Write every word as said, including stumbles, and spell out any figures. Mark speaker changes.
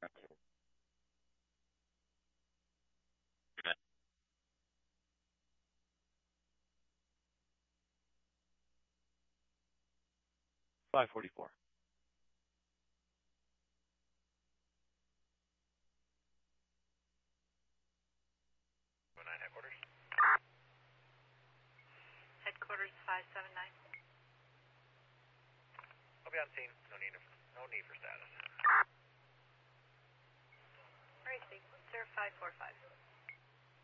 Speaker 1: five forty-four.
Speaker 2: nine headquarters.
Speaker 3: Headquarters five seven nine.
Speaker 2: I'll be on scene. No need, of, no need for status.
Speaker 3: Racing, zero five four five.